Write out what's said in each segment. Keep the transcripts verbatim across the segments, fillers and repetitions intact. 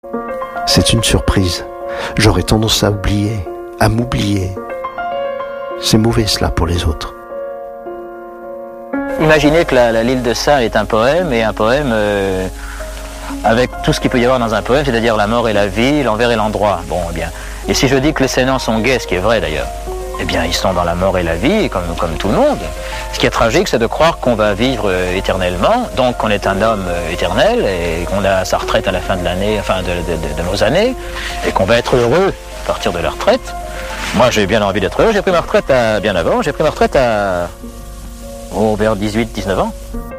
C'est une surprise. J'aurais tendance à oublier, à m'oublier. C'est mauvais cela pour les autres. Imaginez que la, la l'île de Sein est un poème, et un poème euh, avec tout ce qu'il peut y avoir dans un poème, c'est-à-dire la mort et la vie, l'envers et l'endroit. Bon, eh bien. Et si je dis que les Sénans sont gays, ce qui est vrai d'ailleurs, eh bien, ils sont dans la mort et la vie, comme, comme tout le monde. Ce qui est tragique, c'est de croire qu'on va vivre euh, éternellement, donc qu'on est un homme euh, éternel, et qu'on a sa retraite à la fin de l'année, enfin de, de, de, de nos années, et qu'on va être heureux à partir de la retraite. Moi, j'ai bien envie d'être heureux. J'ai pris ma retraite à, bien avant. J'ai pris ma retraite à oh, vers dix-huit dix-neuf ans.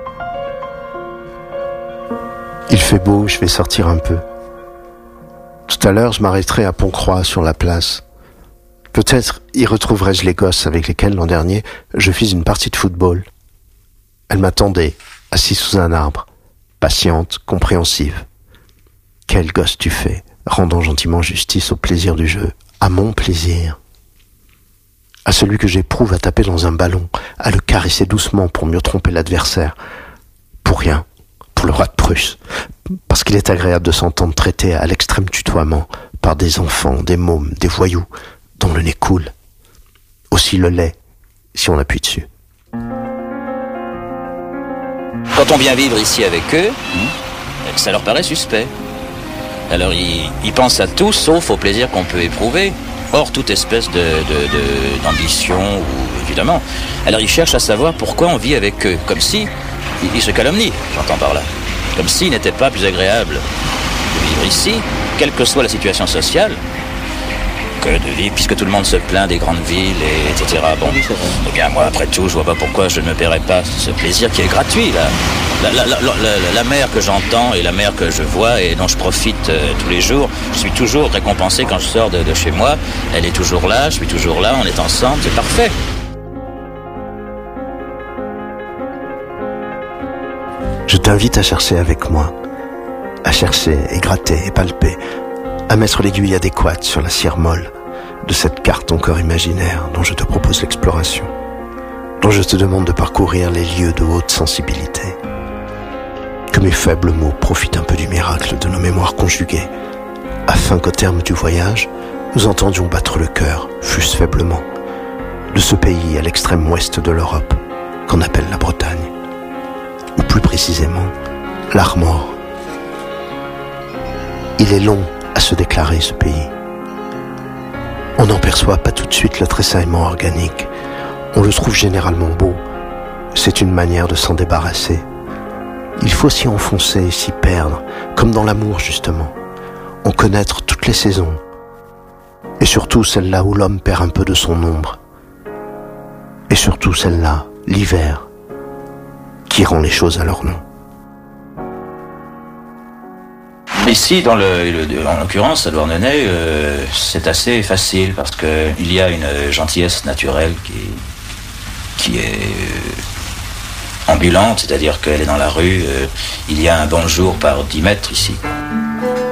Il fait beau, je vais sortir un peu. Tout à l'heure, je m'arrêterai à Pont-Croix, sur la place. Peut-être y retrouverai-je les gosses avec lesquels, l'an dernier, je fis une partie de football. Elle m'attendait, assise sous un arbre, patiente, compréhensive. Quel gosse tu fais, rendant gentiment justice au plaisir du jeu, à mon plaisir. À celui que j'éprouve à taper dans un ballon, à le caresser doucement pour mieux tromper l'adversaire. Pour rien, pour le roi de Prusse, parce qu'il est agréable de s'entendre traiter à l'extrême tutoiement par des enfants, des mômes, des voyous, dont le nez coule. Aussi le lait, si on appuie dessus. Quand on vient vivre ici avec eux, ça leur paraît suspect. Alors ils, ils pensent à tout sauf au plaisir qu'on peut éprouver. Hors toute espèce de, de, de, d'ambition, ou, évidemment. Alors ils cherchent à savoir pourquoi on vit avec eux. Comme si, ils, ils se calomnient, j'entends par là. Comme s'il n'était pas plus agréable de vivre ici, quelle que soit la situation sociale, que de vivre, puisque tout le monde se plaint des grandes villes, et, etc. Bon, eh bien moi, après tout, je vois pas pourquoi je ne me paierais pas ce plaisir qui est gratuit, là. La, la, la, la, la mer que j'entends et la mer que je vois et dont je profite euh, tous les jours, je suis toujours récompensé quand je sors de, de chez moi. Elle est toujours là, je suis toujours là, on est ensemble, c'est parfait. Je t'invite à chercher avec moi, à chercher et gratter et palper, à mettre l'aiguille adéquate sur la cire molle de cette carte encore imaginaire dont je te propose l'exploration, dont je te demande de parcourir les lieux de haute sensibilité. Que mes faibles mots profitent un peu du miracle de nos mémoires conjuguées, afin qu'au terme du voyage, nous entendions battre le cœur, fût-ce faiblement, de ce pays à l'extrême ouest de l'Europe, qu'on appelle la Bretagne, ou plus précisément, l'Armor. Il est long à se déclarer, ce pays. On n'en perçoit pas tout de suite le tressaillement organique. On le trouve généralement beau. C'est une manière de s'en débarrasser. Il faut s'y enfoncer, s'y perdre, comme dans l'amour justement. En connaître toutes les saisons. Et surtout celle-là où l'homme perd un peu de son ombre. Et surtout celle-là, l'hiver, qui rend les choses à leur nom. Ici, dans le, le, en l'occurrence, à Douarnenez, euh, c'est assez facile parce qu'il y a une gentillesse naturelle qui, qui est euh, ambulante, c'est-à-dire qu'elle est dans la rue. Euh, il y a un bonjour par dix mètres ici.